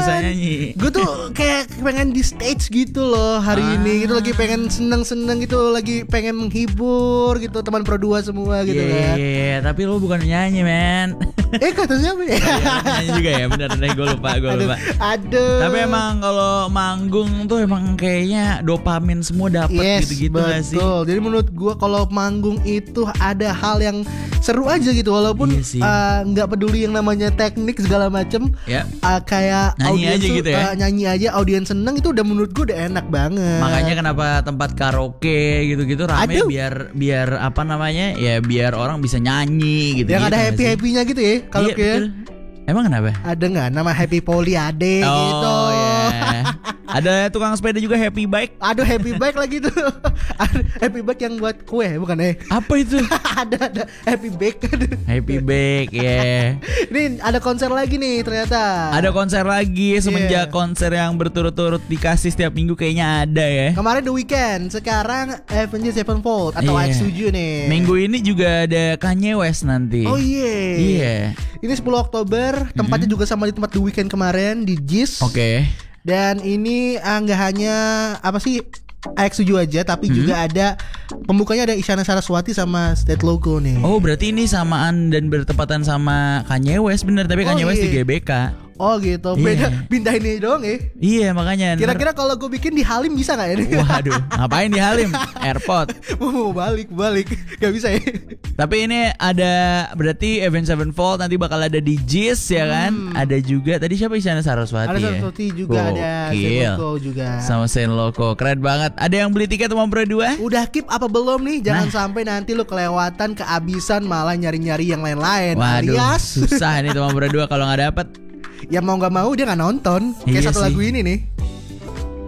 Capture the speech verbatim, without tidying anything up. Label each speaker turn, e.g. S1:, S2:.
S1: bisa nyanyi.
S2: Gue tuh kayak pengen di stage gitu loh hari
S1: Ah.
S2: ini gitu, lagi pengen seneng-seneng gitu, lagi pengen menghibur gitu teman Pro dua semua gitu
S1: Iya,
S2: kan.
S1: iya, iya, tapi lu bukan nyanyi, men.
S2: Eh katanya apa ya?
S1: Iya, nyanyi juga ya, bener deh, gue lupa, gue lupa.
S2: Aduh.
S1: Tapi emang kalau manggung tuh emang kayaknya dopamin semua dapet
S2: Yes,
S1: gitu-gitu gak sih?
S2: betul. Jadi menurut gue kalau manggung itu ada hal yang seru aja gitu, walaupun
S1: Iya sih.
S2: uh, nggak peduli yang namanya teknik segala macem.
S1: Ya.
S2: Uh, kayak
S1: Nyanyi
S2: audiens
S1: aja
S2: tuh,
S1: gitu ya?
S2: uh, nyanyi aja audiens seneng itu udah menurut gue udah enak banget.
S1: Makanya kenapa tempat karaoke gitu-gitu rame
S2: Aduh.
S1: biar biar apa namanya ya biar orang bisa nyanyi gitu.
S2: yang ada happy happynya gitu ya kalau
S1: Iya,
S2: kayak
S1: betul. Emang kenapa?
S2: ada nggak nama Happy Poliade
S1: Oh
S2: gitu.
S1: iya. Ada tukang sepeda juga Happy Bike.
S2: Aduh happy bike lagi tuh. Happy bike yang buat kue bukan eh?
S1: Apa itu?
S2: ada ada happy bake.
S1: Happy Bike ya.
S2: Ini ada konser lagi nih ternyata.
S1: Ada konser lagi semenjak
S2: Iya.
S1: konser yang berturut-turut dikasih setiap minggu kayaknya ada ya.
S2: Kemarin The Weeknd, sekarang Avenged Sevenfold atau
S1: Iya.
S2: X tujuh nih.
S1: Minggu ini juga ada Kanye West nanti.
S2: Oh iya.
S1: Iya.
S2: Ini sepuluh Oktober, tempatnya juga sama di tempat The Weeknd kemarin di Jizz.
S1: Oke.
S2: Dan ini ah, nggak hanya apa sih X tujuh aja, tapi juga ada pembukanya ada Isyana Saraswati sama State Logo nih.
S1: Oh berarti ini samaan dan bertepatan sama Kanye West bener. Tapi
S2: Oh,
S1: Kanye West di
S2: iya.
S1: G B K.
S2: Oh gitu,
S1: Iya.
S2: beda pindah ini doang ya.
S1: Iya makanya ntar-
S2: Kira-kira kalau gue bikin di Halim bisa nggak ya?
S1: Waduh ngapain di Halim? Airport.
S2: mau mau balik balik, gak bisa ya?
S1: Tapi ini ada berarti Avenged Sevenfold nanti bakal ada di Jizz ya kan? Ada juga tadi siapa Isyana Saraswati
S2: Ada
S1: ya?
S2: Saraswati juga, ada
S1: Gokil.
S2: State Logo juga.
S1: Sama Saint Loco. Keren banget. Ada yang beli tiket mau Pro dua?
S2: Udah keep apa belum nih? Jangan
S1: Nah.
S2: sampai nanti lu kelewatan, kehabisan, malah nyari-nyari yang lain-lain.
S1: Waduh
S2: Alias
S1: susah nih teman Pro dua kalau nggak dapet.
S2: ya mau nggak mau dia nggak nonton. Kayak
S1: Iya
S2: satu
S1: sih.
S2: lagu ini nih.